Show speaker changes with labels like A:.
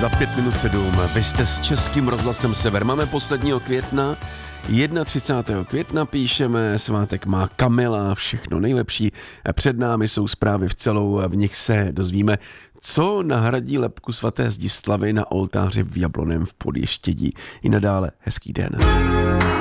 A: Za 5:07. Vy jste s Českým rozhlasem Sever. Máme posledního května. 31. května píšeme, svátek má Kamila, všechno nejlepší. Před námi jsou zprávy v celou, v nich se dozvíme, co nahradí lebku svaté Zdislavy na oltáři v Jablonném v Podještědí. I nadále hezký den.